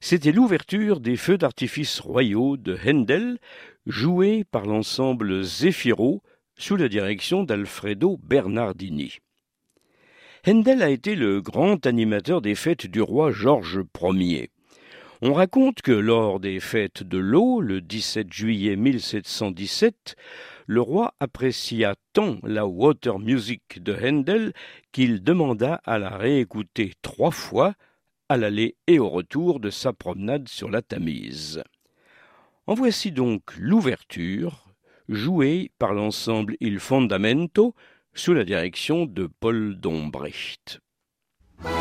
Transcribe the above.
C'était l'ouverture des feux d'artifice royaux de Handel, joués par l'ensemble Zefiro sous la direction d'Alfredo Bernardini. Handel a été le grand animateur des fêtes du roi Georges Ier. On raconte que lors des fêtes de l'eau, le 17 juillet 1717, le roi apprécia tant la water music de Handel qu'il demanda à la réécouter 3 fois à l'aller et au retour de sa promenade sur la Tamise. En voici donc l'ouverture, jouée par l'ensemble Il Fondamento sous la direction de Paul Dombrecht.